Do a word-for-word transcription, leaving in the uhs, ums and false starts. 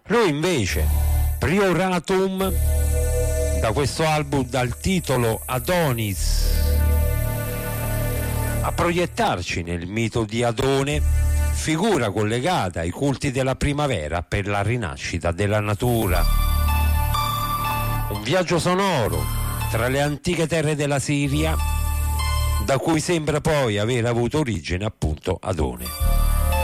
Lui invece, Prioratum, da questo album dal titolo Adonis, a proiettarci nel mito di Adone, figura collegata ai culti della primavera per la rinascita della natura. Un viaggio sonoro tra le antiche terre della Siria, da cui sembra poi aver avuto origine appunto Adone.